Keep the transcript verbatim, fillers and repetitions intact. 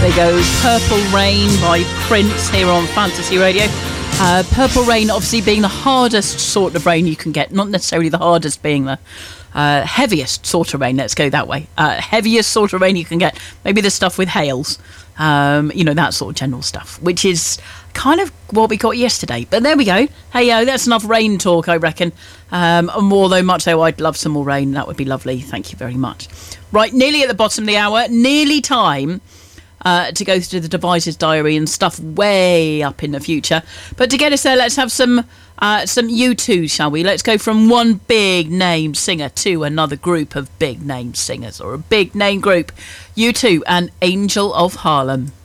There goes Purple Rain by Prince here on Fantasy Radio. Uh, Purple Rain obviously being the hardest sort of rain you can get, not necessarily the hardest being the uh, heaviest sort of rain, let's go that way. Uh, heaviest sort of rain you can get, maybe the stuff with hails, um, you know, that sort of general stuff, which is kind of what we got yesterday. But there we go. Hey, uh, that's enough rain talk, I reckon. Um, more though, much though, I'd love some more rain. That would be lovely. Thank you very much. Right, nearly at the bottom of the hour, nearly time Uh, to go through the Devices Diary and stuff way up in the future. But to get us there, let's have some uh, some U two, shall we? Let's go from one big name singer to another group of big name singers, or a big name group. U two and Angel of Harlem.